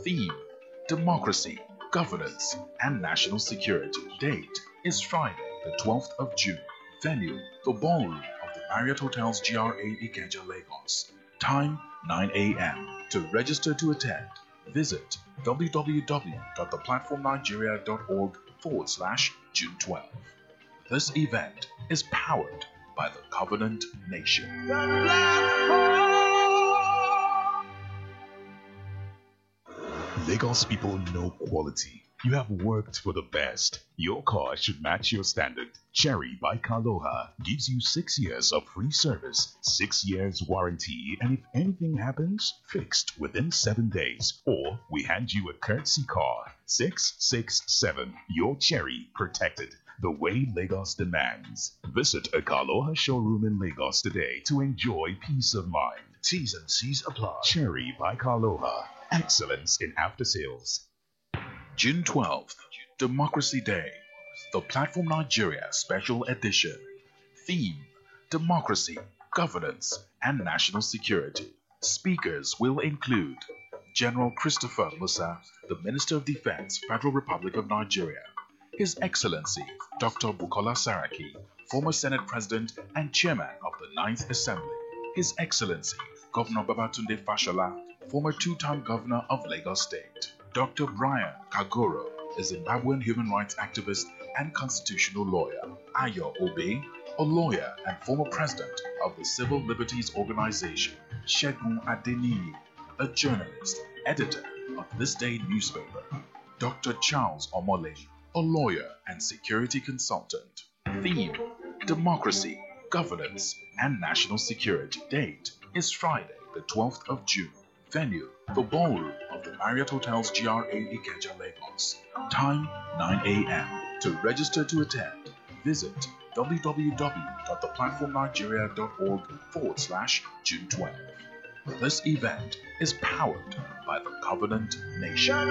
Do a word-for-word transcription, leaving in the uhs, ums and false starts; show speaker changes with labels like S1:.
S1: Theme: Democracy, Governance, and National Security. Date is Friday, the twelfth of June. Venue: the ballroom of the Marriott Hotels G R A Ikeja, Lagos. Time: nine a m To register to attend, visit www.theplatformnigeria.org forward slash June twelfth. This event is powered by the Covenant Nation. Lagos people know quality. You have worked for the best. Your car should match your standard. Cherry by Kaloha gives you six years of free service, six years warranty, and if anything happens, fixed within seven days. Or we hand you a courtesy car. six six seven. Your Cherry protected the way Lagos demands. Visit a Kaloha showroom in Lagos today to enjoy peace of mind. T's and C's apply. Cherry by Kaloha. Excellence in after sales. June twelfth, Democracy Day, the Platform Nigeria Special Edition. Theme: Democracy, Governance, and National Security. Speakers will include General Christopher Musa, the Minister of Defense, Federal Republic of Nigeria, His Excellency Doctor Bukola Saraki, former Senate President and Chairman of the Ninth Assembly, His Excellency Governor Babatunde Fashola, former two-time Governor of Lagos State, Doctor Brian Kagoro, a Zimbabwean human rights activist and constitutional lawyer, Ayo Obe, a lawyer and former president of the Civil Liberties Organization, Segun Adeniyi, a journalist, editor of This Day newspaper, Doctor Charles Omole, a lawyer and security consultant. Theme: Democracy, Governance, and National Security. Date is Friday, the twelfth of June. Venue: the ballroom of the Marriott Hotels G R A Ikeja, Lagos. Time: nine a m To register to attend, visit www.theplatformnigeria.org forward slash June twelfth. This event is powered by the Covenant Nation.